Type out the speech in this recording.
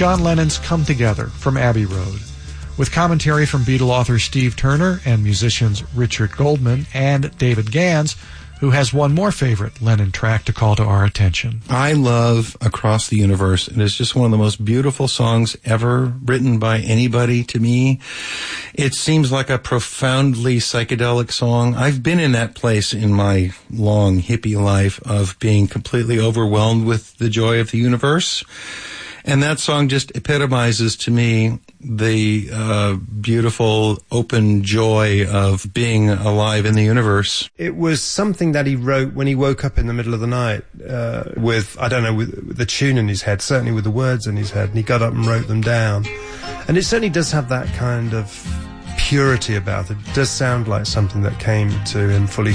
John Lennon's Come Together from Abbey Road, with commentary from Beatle author Steve Turner and musicians Richard Goldman and David Gans, who has one more favorite Lennon track to call to our attention. I love Across the Universe. It is just one of the most beautiful songs ever written by anybody to me. It seems like a profoundly psychedelic song. I've been in that place in my long hippie life of being completely overwhelmed with the joy of the universe. And that song just epitomizes to me the beautiful, open joy of being alive in the universe. It was something that he wrote when he woke up in the middle of the night with the tune in his head, certainly with the words in his head, and he got up and wrote them down. And it certainly does have that kind of purity about it. It does sound like something that came to him fully